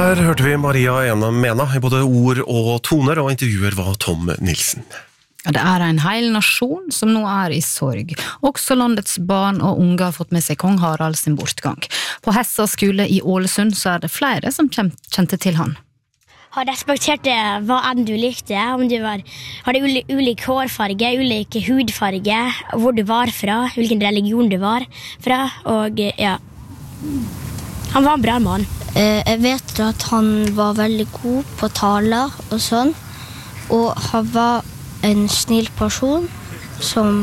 Her hørte vi Maria Mena I både ord og toner, og intervjuer var Tom Nilsen. Ja, det en hel nasjon som nå I sorg. Også landets barn og unge har fått med seg kong Harald sin bortgang. På Hessa skole I Ålesund så det flere som kjente til han. Har respektert hva enn du likte, om du hadde ulik hårfarge, ulik hudfarge, hvor du var fra, hvilken religion du var fra, og ja, han var en bra mann. Jeg vet at han var veldig god på taler og sånn, og han var en snill person som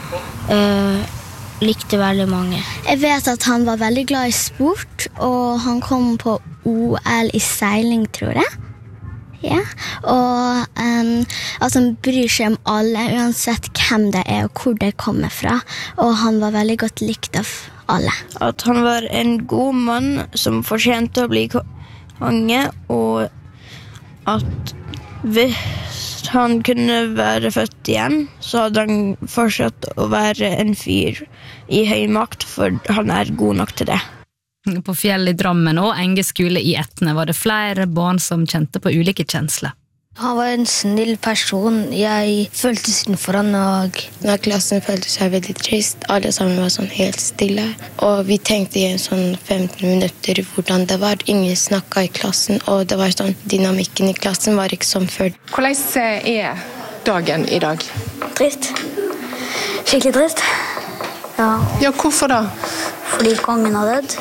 likte veldig mange. Jeg vet at han var veldig glad I sport, og han kom på OL I seiling, tror jeg. Ja, og at han bryr seg om alle, uansett hvem det og hvor det kommer fra, og han var veldig godt likt av alle. At han var en god mann som fortjente å bli konge, og at hvis han kunne være født igjen, så hadde han fortsatt å være en fyr I høy makt, for han god nok til det. På fjell I Drammen og Enge skole I Etne var det flere barn som kjente på ulike kjensler. Han var en snill person. Jeg følte sin for han, og når klassen følte seg veldig trist, alle sammen var sånn helt stille. Og vi tenkte I en sånn 15 minutter hvordan det var. Ingen snakket I klassen, og det var sånn, dynamikken I klassen var ikke som før. Hvordan dagen I dag? Trist. Skikkelig trist. Ja. Ja, hvorfor da? Fordi kongen har dødd.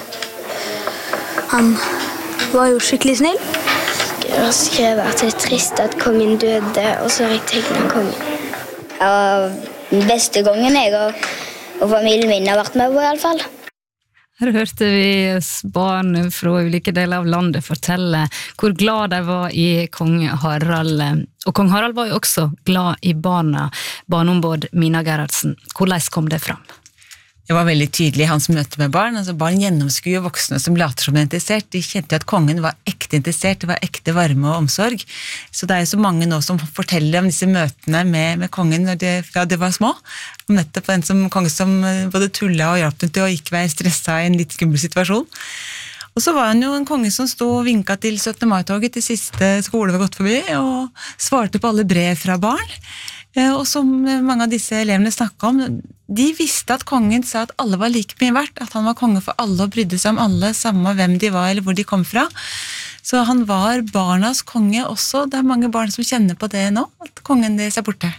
Han var jo skikkelig snill. Jeg har skrevet at det trist at kongen døde, og så har jeg tegnet kongen. Ja, den beste gangen jeg og familien min har vært med på I alle fall. Her hørte vi barn fra ulike deler av landet fortelle hvor glad de var I kong Harald. Og kong Harald var jo også glad I barna, barneombud Mina Gerhardsen. Hvordan kom det fram? Det var veldig tydelig I hans møte med barn. Altså barn gjennomskuer voksne som later som interessert. De kjente at kongen var ekte interessert, det var ekte varme og omsorg. Så det jo så mange nå som forteller om disse møtene med kongen når de var små. Om nettopp en konge som både tullet og hjalp dem til å ikke være stresset I en litt skummel situasjon. Og så var han jo en konge som stod og vinket til 17. mai-toget til siste skole var gått forbi, og svarte på alle brev fra barn. Og som mange av disse elevene snakket om, de visste at kongen sa at alle var like mye verdt, at han var konge for alle og brydde seg om alle, samme hvem de var eller hvor de kom fra. Så han var barnas konge også. Det mange barn som kjenner på det nå, at kongen deres borte.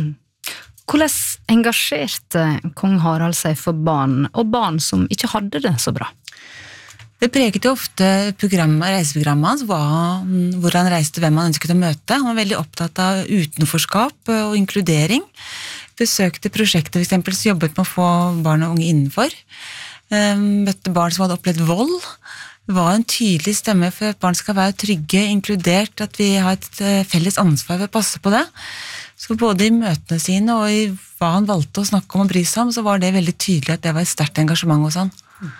Hvordan engasjerte kong Harald seg for barn, og barn som ikke hadde det så bra? Det preget jo ofte reiseprogrammet hans, hvor han reiste, hvem han ønsket å møte. Han var veldig opptatt av utenforskap og inkludering. Besøkte prosjekter for eksempel, som jobbet med å få barn og unge innenfor. Møtte barn som hadde opplevd vold. Det var en tydelig stemme for at barn skal være trygge, inkludert, at vi har et felles ansvar for å passe på det. Så både I møtene sine og I hva han valgte å snakke om og bry seg om, så var det veldig tydelig at det var et sterkt engasjement hos han.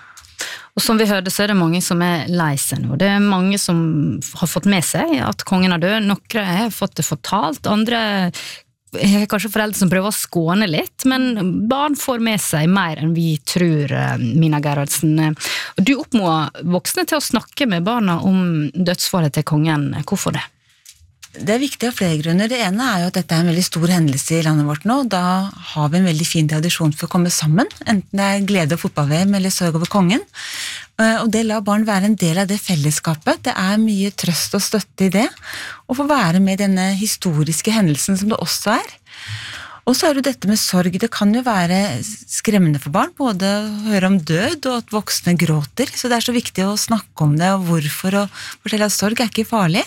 Og som vi hørte, så det mange som lei seg nå. Det mange som har fått med seg at kongen er død. Noen har fått det fortalt, andre har kanskje foreldre som prøver å skåne litt, men barn får med seg mer enn vi tror, Mina Gerhardsen. Du oppmoder voksne til å snakke med barna om dødsfallet til kongen. Hvorfor det? Det viktig av flere grunner. Det ene jo at dette en veldig stor hendelse I landet vårt nå. Da har vi en veldig fin tradisjon for å komme sammen, enten det glede og fotball-VM eller sorg over kongen. Og det lar barn være en del av det fellesskapet. Det mye trøst og støtte I det, og få være med denne historiske hendelsen som det også Og så det dette med sorg. Det kan jo være skremmende for barn, både å høre om død og at voksne gråter. Så det så viktig å snakke om det, og hvorfor, og fortelle at sorg ikke farlig.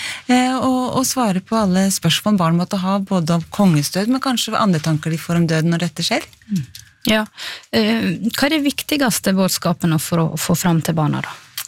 Og svare på alle spørsmål barn måtte ha, både om kongesdød, men kanskje andre tanker de får om døden når dette skjer. Ja. Hva det viktigste budskapene for å få fram til barna da?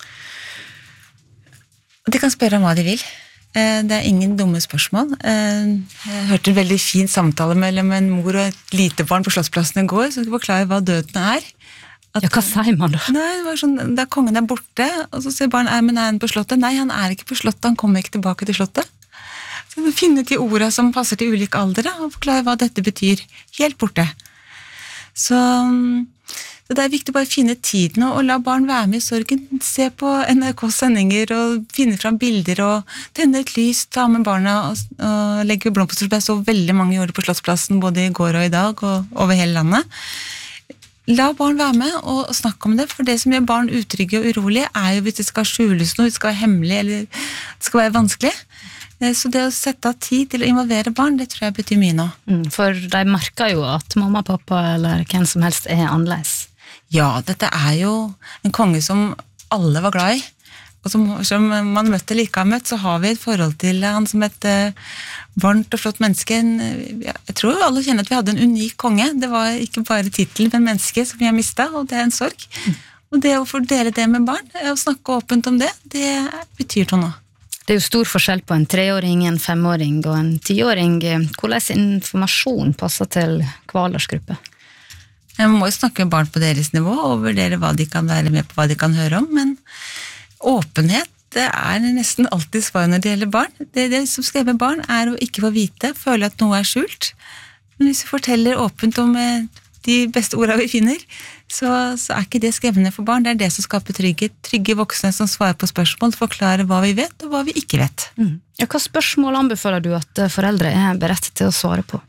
De kan spørre om hva de vil. Det ingen dumme spørsmål. Jeg hørte en veldig fin samtale mellom en mor og et lite barn på Slottsplassen I går, som skulle forklare hva døden Ja, hva sier man da? Nei, det var sånn, da kongen borte, og så sier barn, men han på slottet? Nei, han ikke på slottet, han kommer ikke tilbake til slottet. Så finne de ordene som passer til ulike aldre, og forklare hva dette betyr. Helt borte. Så Så det viktig bare å finne tiden og la barn være med i sorgen. Se på NRK-sendinger og finne fram bilder og tenne et lys, ta med barna og legge blomster. Jeg så veldig mange gjorde det på Slottsplassen både i går og i dag og over hele landet. La barn være med og snakke om det, for det som gjør barn utrygge og urolige jo hvis det skal skjules noe, det skal være hemmelig eller det skal være vanskelig. Så det å sette av tid til å involvere barn, det tror jeg betyr mye nå. For de merker jo at mamma, pappa eller hvem som helst annerledes. Ja, dette jo en konge som alle var glad i, og som man møtte like har møtt, så har vi et forhold til han som et varmt og flott menneske. Jeg tror alle kjenner at vi hadde en unik konge. Det var ikke bare titel, men menneske som vi har mistet, og det en sorg. Og det å få dele det med barn, å snakke åpent om det, det betyr noe nå. Det jo stor forskjell på en 3-åring, en 5-åring og en 10-åring. Hvordan informasjon passer til hver aldersgruppe? Man må jo snakke med barn på deres nivå og vurdere hva de kan være med på, hva de kan høre om, men åpenhet, det nesten alltid svar når det gjelder barn. Det som skal med barn å ikke få vite, føle at noe skjult. Men hvis vi forteller åpent om de beste ordene vi finner, så ikke det skremmende for barn. Det det som skaper trygghet. Trygge voksne som svarer på spørsmål, forklarer hva vi vet og hva vi ikke vet. Ja, hva spørsmål anbefaler du at foreldre beredt til å svare på?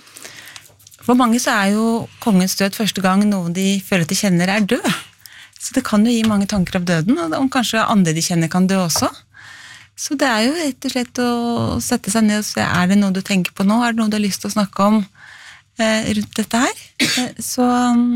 For mange så jo kongens død første gang noen de føler at de kjenner død. Så det kan jo gi mange tanker om døden, og om kanskje andre de kjenner kan dø også. Så det jo rett og slett å sette seg ned og se, det noe du tenker på nå? Det noe du har lyst til å snakke om rundt dette her? Så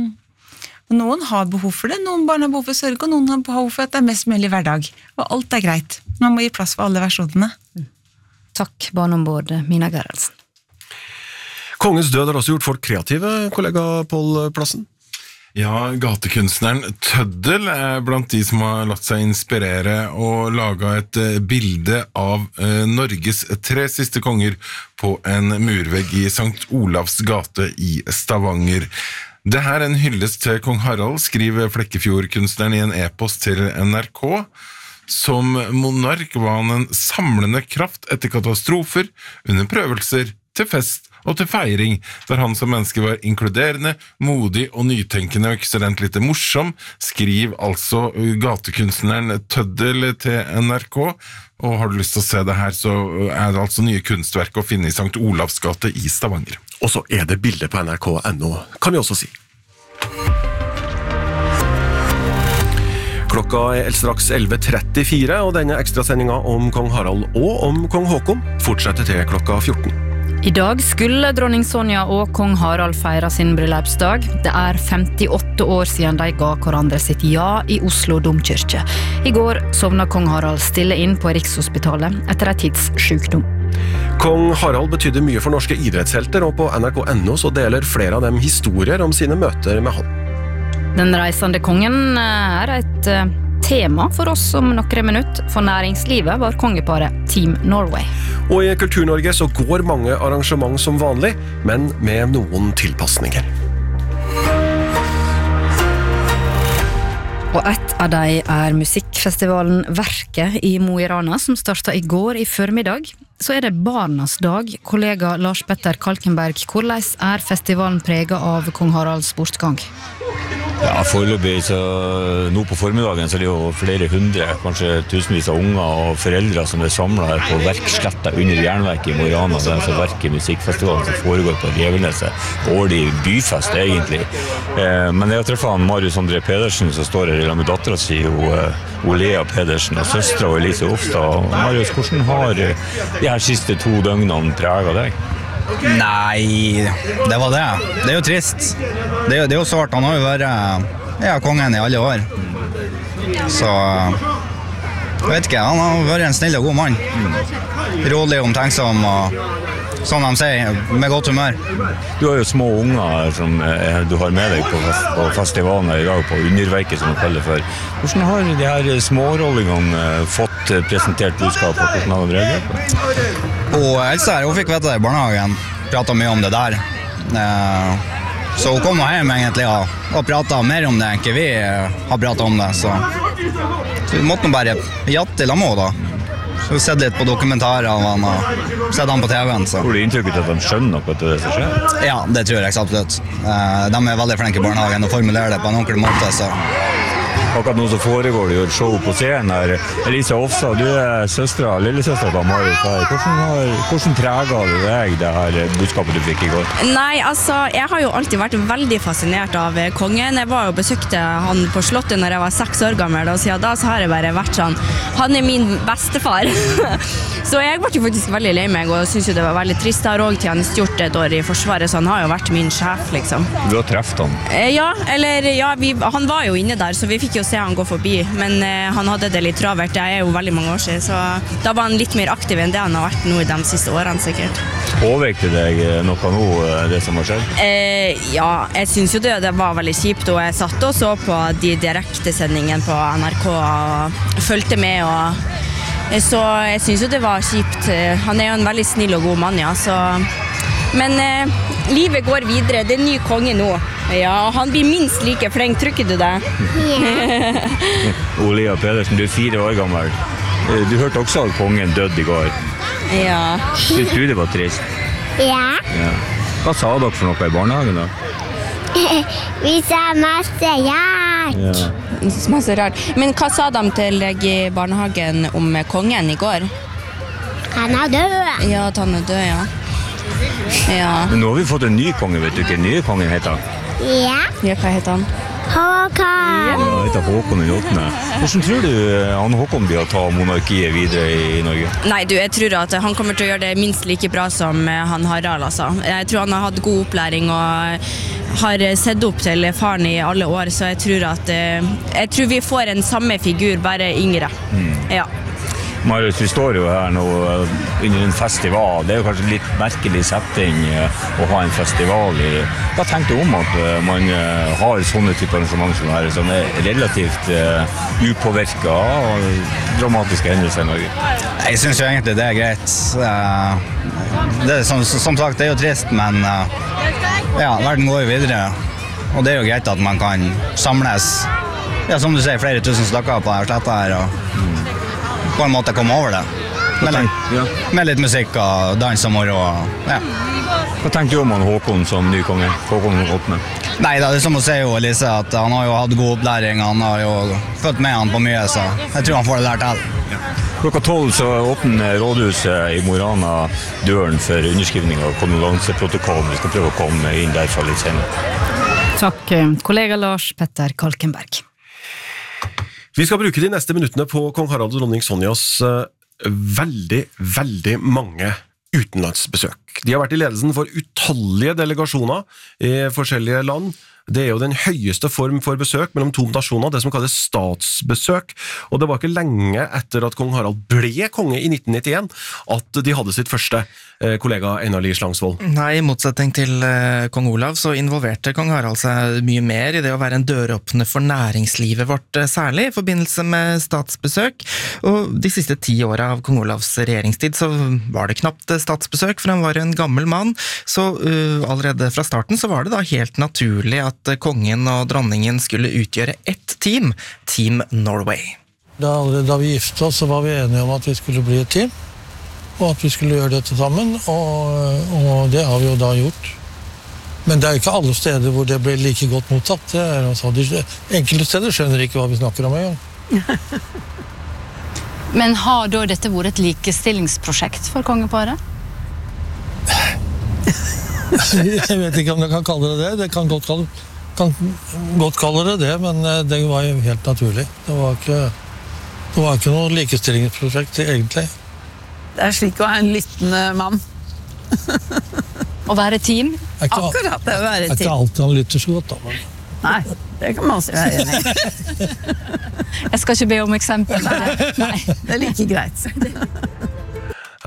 noen har behov for det, noen barn har behov for sørge, og noen har behov for at det mest mulig hverdag. Og alt greit. Man må gi plass for alle versjonene. Takk, barneombud Mina Gerhardsen. Kongens død har også gjort folk kreative, kollega Pål Plassen. Ja, gatekunstneren Tøddel blant de som har latt seg inspirere og laget et bilde av Norges 3 siste konger på en murvegg i Sankt Olavs gate i Stavanger. Det her en hyllest til kong Harald, skriver Flekkefjord-kunstneren i en e-post til NRK. Som monark var han en samlende kraft etter katastrofer, under prøvelser, til fest og til feiring, der han som menneske var inkluderende, modig og nytenkende og ikke så rent litt morsom, skriver altså gatekunstneren Tøddel til NRK. Og har du lyst til å se det her, så det altså nye kunstverk å finne i Sankt Olavs gate i Stavanger. Og så det bilder på nrk.no, kan vi også si. Klokka straks 11.34, og denne ekstrasendingen om kong Harald og om kong Håkon fortsetter til klokka 14. I dag skulle dronning Sonja og kong Harald feire sin bryllupsdag. Det 58 år siden de ga hverandre sitt ja i Oslo domkirke. I går sovna kong Harald stille inn på Rikshospitalet etter en tids sykdom. Kong Harald betydde mye for norske idrettshelter, og på nrk.no så deler flere av dem historier om sine møter med han. Den reisende kongen et tema for oss om noen minutter. For næringslivet var kongeparet Team Norway. Og i Kultur-Norge så går mange arrangement som vanlig, men med noen tilpassninger. Og et av dem musikkfestivalen Verket i Mo i Rana, som startet i går i formiddag. Så det Barnas dag. Kollega Lars Petter Kalkenberg, hvordan festivalen preget av kong Haralds bortgang? Ja, foreløpig så nå på formiddagen så det jo flere hundre, kanskje tusenvis av unger og foreldre som samlet her på Verksletta under Jernverket i Mo i Rana. Det altså Verket musikkfestivalen som foregår på Revelneset. Årlig byfest egentlig. Men jeg har treffet Marius André Pedersen som står her med datteren sin, Olea Pedersen og søstra Elise Ofstad. Marius, hvordan har de her siste 2 døgnene preget deg? Nei, det var det. Det jo trist. Det jo svart. Han har jo vært kongen i alle år. Så jeg vet ikke, han har vært en snill og god mann. Rådlig, omtenksom og sånn de sier, med godt humør. Du har jo små unger som du har med deg på festivalen her i dag, på Underverket som de kaller for. Hvordan har de her smårollingene fått presentert budskap, og hvordan har de reagert på det? Og Elsa her, hun fikk vite det i barnehagen, pratet mye om det der. Så hun kom hjem egentlig og pratet mer om det enn ikke vi har pratet om det. Så vi måtte bare jatte i lammet da. sett litt på dokumentarer av han og sett han på TV-en. Så. Får du inntrykket at de skjønner noe til det som skjer? Ja, det tror jeg absolutt. De veldig flinke I barnehagen og formulerer det på en ordentlig måte, så... Akkurat nå så foregår det jo et show på scenen her. Elisa Ofsa, du lillesøstra til Marius her. Hvordan preget det deg, det her budskapet du fikk I går? Nei, altså, jeg har jo alltid vært veldig fascinert av kongen. Jeg var jo besøkte han på slottet når jeg var 6 år gammel, og siden da så har jeg bare vært sånn, han min bestefar. Så jeg ble jo faktisk veldig lei meg, og synes jo det var veldig trist. Jeg har også tjenestgjort et år I Forsvaret, så han har jo vært min sjef, liksom. Du har treffet han? Ja, han var jo inne der, så vi fikk jo se han gå forbi, men han hadde det litt travert. Det jo veldig mange år siden, så da var han litt mer aktiv enn det han har vært nå I de siste årene, sikkert. Påvirkte deg noe nå, det som har skjedd? Ja, jeg synes jo det var veldig kjipt, og jeg satt og så på de direktesendingene på NRK og fulgte med, så jeg synes jo det var kjipt. Han jo en veldig snill og god mann, ja, så... Men livet går videre, det ny konge nå. Ja, han blir minst like flink, trykker du det? Ja. Olia Pedersen, du 4 år gammel. Du hørte også at kongen døde I går. Ja. Du tror det var trist? Ja. Hva sa dere for noe I barnehagen da? Vi sa masse rart. Masse rart. Men hva sa de til deg I barnehagen om kongen I går? Han død. Ja, at han død, ja. Men nå har vi fått en ny konge, vet du ikke? Nye kongen heter han? Ja, hva heter han? Håkon. Ja, han heter Håkon den 8. Hvordan tror du han Håkon blir å ta monarkiet videre I Norge? Nei, jeg tror at han kommer til å gjøre det minst like bra som han Harald, altså. Jeg tror han har hatt god opplæring og har sett opp til faren I alle år, så jeg tror vi får en samme figur, bare yngre. Ja. Marius, vi står jo her nå under en festival. Det jo kanskje litt merkelig setting å ha en festival I. Hva tenker du om at man har sånne typer arrangement som her, som relativt upåvirket av dramatiske hendelser I Norge? Jeg synes jo egentlig det greit. Det som sagt, det jo trist, men ja, verden går jo videre. Og det jo greit at man kan samles, ja, som du sier, flere tusen stykker på sletta her, og på en måte komme over det. Med litt musikk og dans og moro. Ja. Hva tenker du om han Håkon som ny konge? Håkon 8? Nei, det som å si jo, Elise, at han har jo hatt god opplæring, han har jo født med han på mye, så jeg tror han får det der til. Klokka 12 så åpner rådhuset I Mo I Rana døren for underskrivning av kondolanseprotokollen. Vi skal prøve å komme inn derfra litt senere. Takk, kollega Lars Petter Kalkenberg. Vi skal bruke de neste minuttene på kong Harald og dronning Sonjas veldig mange utenlandsbesøk. De har vært I ledelsen for utallige delegasjoner I forskjellige land. Det jo den høyeste form for besøk mellom 2 nasjoner, det som kalles statsbesøk, og det var ikke lenge etter at kong Harald ble konge I 1991 at de hadde sitt første kollega Einar Lie Slangsvold. Nei, I motsetning til kong Olav så involverte kong Harald seg mye mer I det å være en døråpner for næringslivet vårt, særlig I forbindelse med statsbesøk, og de siste 10 årene av kong Olavs regjeringstid så var det knapt statsbesøk, for han var en gammel mann, så allerede fra starten så var det da helt naturlig at kongen og dronningen skulle utgjøre ett team, Team Norway. Da vi giftet oss så var vi enige om at vi skulle bli et team, og at vi skulle gjøre dette sammen, og det har vi jo da gjort. Men det jo ikke alle steder hvor det ble like godt mottatt. Det altså, enkelte steder skjønner ikke hva vi snakker om en gang. Men har da dette vært et likestillingsprosjekt for kongeparet? Jeg vet ikke om jeg kan kalle det det. Det kan godt kalle det, men det var jo helt naturlig. Det var ikke noe likestillingsprosjekt egentlig. Det slik å være en lyttende mann. Å være team? Akkurat det å være team. Det ikke alltid han lytter så godt da. Men... Nei, det kan man også være enig I. Jeg skal ikke be om eksempel. Nei, det like greit.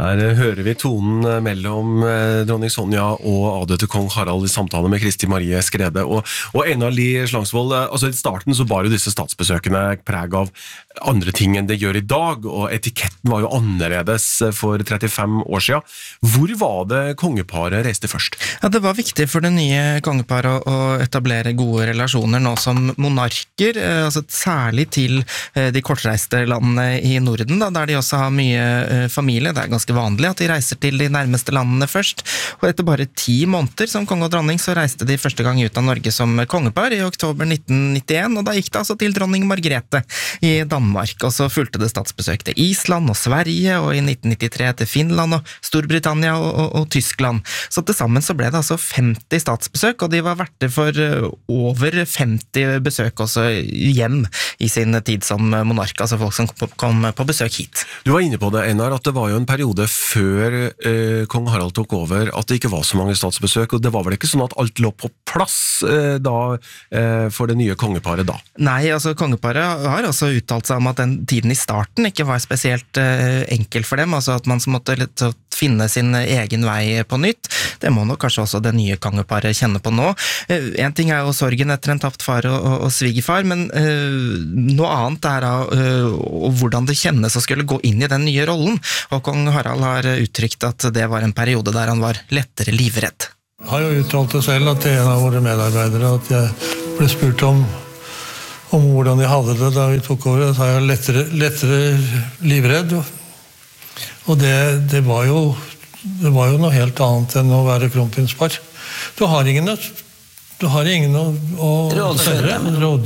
Her hører vi tonen mellom dronning Sonja og avdøde kong Harald i samtale med Kristi Marie Skrede. Og Einar Lie Slangsvold, altså i starten så bar jo disse statsbesøkene preg av andre ting enn det gjør i dag, og etiketten var jo annerledes for 35 år siden. Hvor var det kongeparet reiste først? Ja, det var viktig for det nye kongeparet å etablere gode relasjoner nå som monarker, altså særlig til de kortreiste landene i Norden, da, der de også har mye familie. Det er ganske vanlig at de reiser til de nærmeste landene først, og etter bare 10 måneder som konge og dronning så reiste de første gang ut av Norge som kongepar i oktober 1991, og da gikk det altså til dronning Margrethe i Danmark, og så fulgte det statsbesøk til Island og Sverige, og i 1993 til Finland og Storbritannia og Tyskland. Så til sammen så ble det altså 50 statsbesøk, og de var verter for over 50 besøk også hjem i sin tid som monark, altså folk som kom på besøk hit. Du var inne på det, Einar, at det var jo en periode før kong Harald tok over at det ikke var så mange statsbesøk, og det var vel ikke sånn at alt lå på plass for det nye kongeparet da? Nei, altså kongeparet har også uttalt seg om at den tiden i starten ikke var spesielt enkel for dem, altså at man måtte finne sin egen vei på nytt. Det må nok kanskje også det nye kongeparet kjenne på nå. En ting er jo sorgen etter en tapt far og svigerfar, men noe annet er hvordan det kjennes å skulle gå inn i den nye rollen, og kong Harald har uttrykt at det var en periode der han var lettere livredd. Jeg har jo uttalt det selv at det er en av våre medarbeidere at jeg ble spurt om hvordan jeg hadde det da vi tok over, så er jeg lettere livredd, og det var jo noe helt annet enn å være kronprinspar. Du har ingen å rådføre.